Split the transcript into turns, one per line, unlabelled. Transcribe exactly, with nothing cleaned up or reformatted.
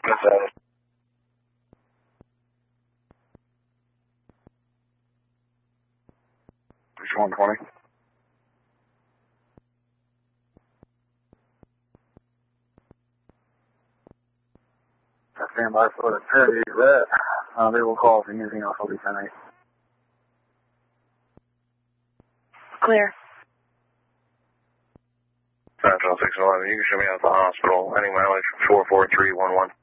That's it. one twenty. I stand by for the parity of that. Uh, they will call if anything else will be ten eight.
Clear.
Central six eleven, you can show me out the hospital. Any mileage four four three one one.